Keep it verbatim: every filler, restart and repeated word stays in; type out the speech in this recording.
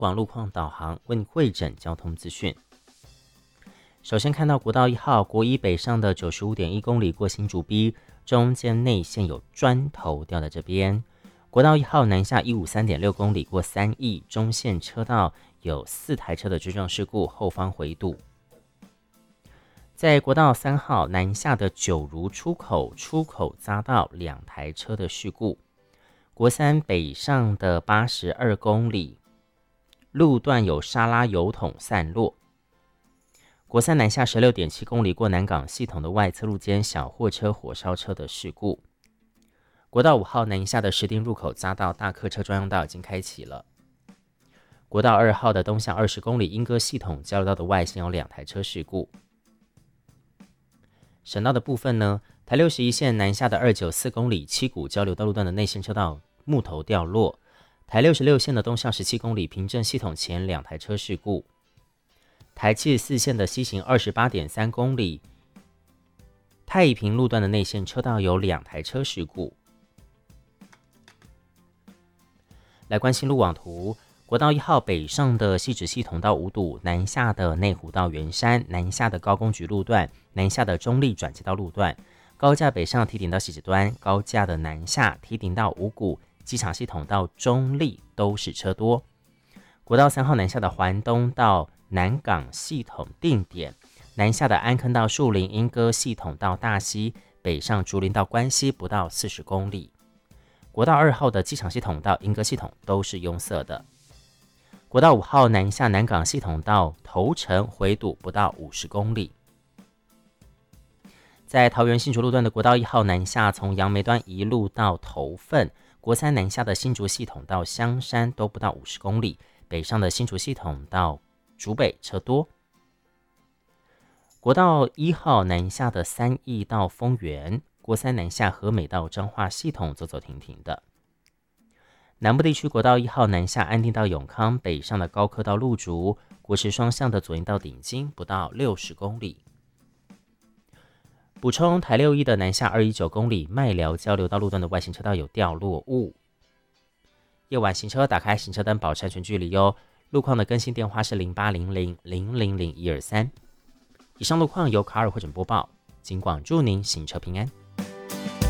网路况导航为你汇整交通资讯。首先看到国道一号国一北上的 九十五点一公里过新竹 B， 中间内线有砖头掉在这边。国道一号南下 一百五十三点六公里过三义，中线车道有四台车的追撞事故，后方回堵。在国道三号南下的九如出口，出口匝道两台车的事故。国三北上的八十二公里，路段有沙拉油桶散落。国三南下 十六点七公里过南港系统的外侧路间小货车火烧车的事故。国道五号南下的石碇入口匝道大客车专用道已经开启了。国道二号的东向二十公里莺歌系统交流道的外线有两台车事故。省道的部分呢，台六十一线南下的二百九十四公里七股交流道路段的内线车道木头掉落。台六十六线的东向十七公里平镇系统前两台车事故。台七十四线的西行 二十八点三公里太平路段的内线车道有两台车事故。来关心路网图，国道一号北上的汐止系统到五堵，南下的内湖到圆山，南下的高工局路段，南下的中立转接道路段，高架北上梯顶到汐止端，高架的南下梯顶到五股，机场系统到中立都是车多。国道三号南下的环东到南港系统定点，南下的安坑到树林莺歌系统到大溪，北上竹林到关西不到四十公里。国道二号的机场系统到莺歌系统都是拥塞的。国道五号南下南港系统到头城回堵不到五十公里。在桃园新竹路段的国道一号南下，从杨梅端一路到头份，国三南下的新竹系统到香山都不到五十公里，北上的新竹系统到竹北车多。国道一号南下的三义到丰原，国三南下和美到彰化系统走走停停的。南部地区国道一号南下安定到永康，北上的高科到鹿竹，国十双向的左营到顶金不到六十公里。补充台六一的南下二百一十九公里麦寮交流道路段的外行车道有掉落物。夜晚行车打开行车灯保持安全距离哦。路况的更新电话是零八零零零零零一二三。以上路况由卡尔汇整播报，警广祝您行车平安。